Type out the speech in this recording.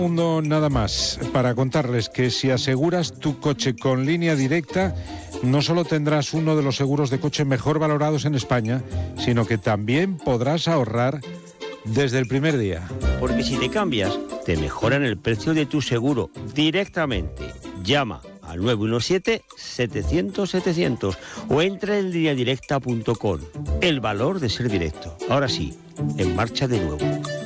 Mundo nada más para contarles que si aseguras tu coche con Línea Directa, no solo tendrás uno de los seguros de coche mejor valorados en España, sino que también podrás ahorrar desde el primer día. Porque si te cambias, te mejoran el precio de tu seguro directamente. Llama al 917-700-700 o entra en lineadirecta.com. El valor de ser directo. Ahora sí, en marcha de nuevo.